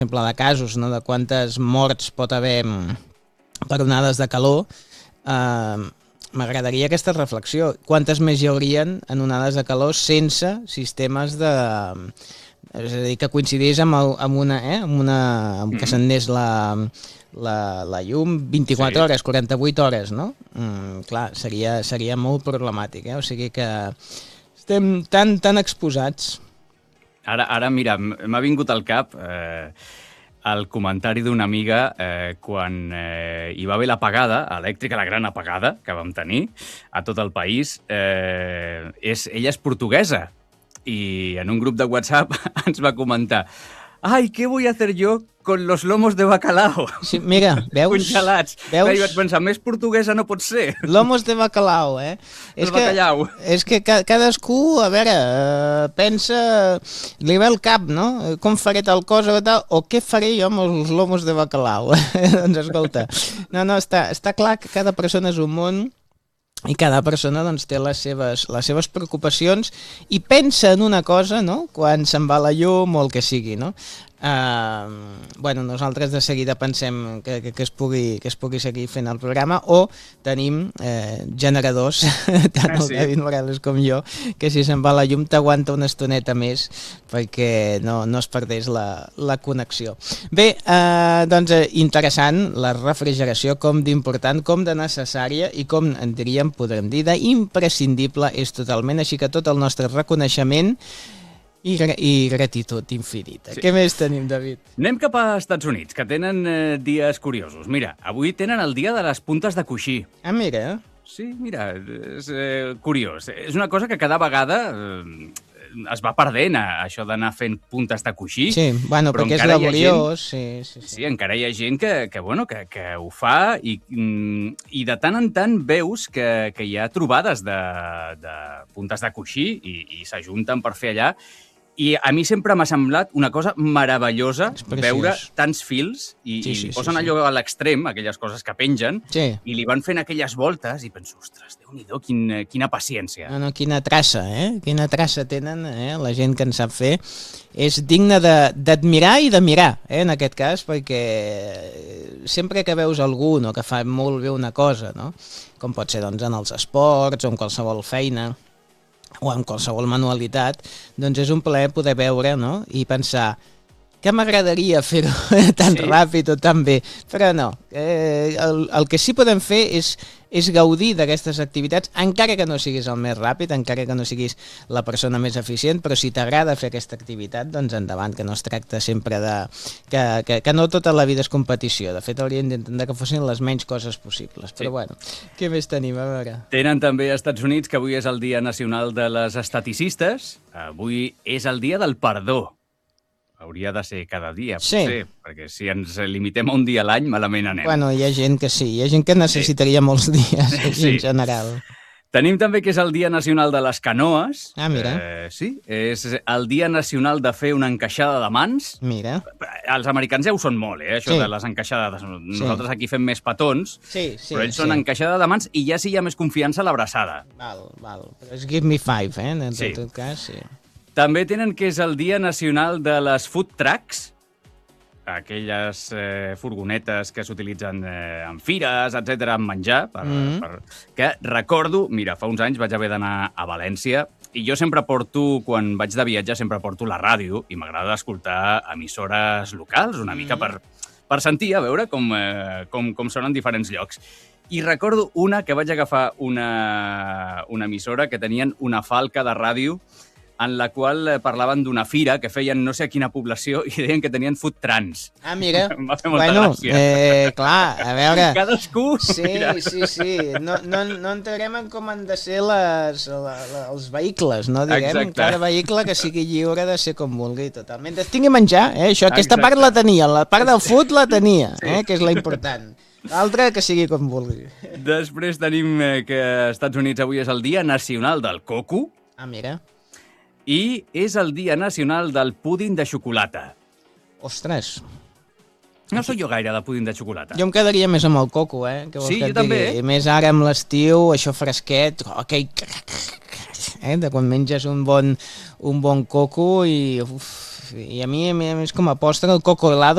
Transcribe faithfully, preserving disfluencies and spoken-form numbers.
exemple, de casos, no? De quantes morts pot haver per onades de calor, eh, m'agradaria aquesta reflexió. Quantes més hi haurien en onades de calor sense sistemes de... És a dir, que coincidís amb, el, amb una... Eh, amb una amb que s'endés la, la, la llum vint-i-quatre sí. hores, quaranta-vuit hores, no? Mm, clar, seria, seria molt problemàtic, eh? O sigui que estem tan, tan exposats. Ara, ara mira, m'ha vingut al cap... Eh... el comentari d'una amiga eh, quan eh, hi va haver l'apagada elèctrica, la gran apagada que vam tenir a tot el país. Eh, és, ella és portuguesa i en un grup de WhatsApp ens va comentar: «Ai, què vull fer jo con los lomos de bacalao?» Sí, mira, veus? Congelats. Veus? I vaig pensar, més portuguesa no pot ser. Lomos de bacalao, eh? El és bacallau. Que, és que cadascú, a veure, eh, pensa, li ve el cap, no? Com faré tal cosa o tal, o què faré jo amb els lomos de bacalao? Doncs escolta, no, no, està, està clar que cada persona és un món i cada persona doncs, té les seves, les seves preocupacions i pensa en una cosa, no? Quan se'n va la llum o el que sigui, no? Uh, bueno, nosaltres de seguida pensem que, que, que, es pugui, que es pugui seguir fent el programa, o tenim eh, generadors, tant el sí. David Morales com jo, que si se'n va la llum t'aguanta una estoneta més perquè no, no es perdés la, la connexió. Bé, eh, doncs eh, interessant la refrigeració, com d'important, com de necessària i com en diríem, podrem dir, d'imprescindible és totalment, així que tot el nostre reconeixement I, i gratitud infinita. Sí. Què més tenim, David? Anem cap a Estats Units, que tenen eh, dies curiosos. Mira, avui tenen el dia de les puntes de coixí. Ah, mira. Sí, mira, és eh, curiós. És una cosa que cada vegada eh, es va perdent, això d'anar fent puntes de coixí. Sí, bueno, perquè és laboriós. Sí, sí, sí. sí, encara hi ha gent que, que, bueno, que, que ho fa i, i de tant en tant veus que, que hi ha trobades de, de puntes de coixí i, i s'ajunten per fer allà. I a mi sempre m'ha semblat una cosa meravellosa veure tants fils i, sí, sí, i posen sí, allò sí. a l'extrem, aquelles coses que pengen, sí. i li van fent aquelles voltes i penso, ostres, Déu-n'hi-do, quin, quina paciència. No, no, quina traça, eh? Quina traça tenen eh? la gent que en sap fer. És digne d'admirar i de mirar, eh? en aquest cas, perquè sempre que veus algú no, que fa molt bé una cosa, no? Com pot ser doncs, en els esports o en qualsevol feina, o en qualsevol manualitat, doncs és un plaer poder veure, no? I pensar que m'agradaria fer-ho tan sí. ràpid o tan bé, però no. Eh, el, el que sí podem fer és, és gaudir d'aquestes activitats, encara que no siguis el més ràpid, encara que no siguis la persona més eficient, però si t'agrada fer aquesta activitat, doncs endavant, que no es tracta sempre de... Que, que, que no tota la vida és competició. De fet, hauríem d'intentar que fossin les menys coses possibles. Sí. Però bueno, què més tenim? A veure. Tenen també als Estats Units, que avui és el Dia Nacional de les Esteticistes. Avui és el Dia del Perdó. Hauria de ser cada dia, potser, sí. perquè si ens limitem a un dia a l'any, malament anem. Bueno, hi ha gent que sí, hi ha gent que necessitaria sí. molts dies, sí. en general. Tenim també que és el Dia Nacional de les Canoes. Ah, mira. Eh, sí, és el Dia Nacional de fer una encaixada de mans. Mira. Els americans ja ho són molt, eh, això sí. de les encaixades. Nosaltres sí. aquí fem més petons, sí, sí, però ells sí. són encaixada de mans i ja sí hi ha més confiança a l'abraçada. Val, val. Però és give me five, eh, en sí. tot cas, sí. També tenen que és el Dia Nacional de les Food Trucks, aquelles eh, furgonetes que s'utilitzen eh, en fires, etcètera, en menjar, per, mm-hmm. per, que recordo, mira, fa uns anys vaig haver d'anar a València i jo sempre porto, quan vaig de viatge, sempre porto la ràdio i m'agrada escoltar emissores locals, una mm-hmm. mica per, per sentir, a veure com, eh, com, com són en diferents llocs. I recordo una que vaig agafar una, una emissora que tenien una falca de ràdio en la qual parlaven d'una fira que feien no sé a quina població i deien que tenien food trans. Ah, mira. Em va fer molta bueno, gràcia. Eh, clar, a veure... Cadascú, sí, mira. Sí, sí, no, no, no entrarem en com han de ser les, la, la, els vehicles, no? Diguem, exacte. Cada vehicle que sigui lliure de ser com vulgui, totalment. Es tingui a menjar, eh? Això, aquesta exacte. Part la tenia, la part del food la tenia, sí. eh? Que és la important. L'altre que sigui com vulgui. Després tenim que als Estats Units avui és el Dia Nacional del Coco. Ah, mira. I és el Dia Nacional del Púding de Xocolata. Ostres. No soc jo gaire de púding de xocolata. Jo em quedaria més amb el coco, eh? Que sí, que jo també. I més ara amb l'estiu, això fresquet, aquell... Eh? De quan menges un bon, un bon coco i... Uf, i a mi, a mi és com a postre el coco helado.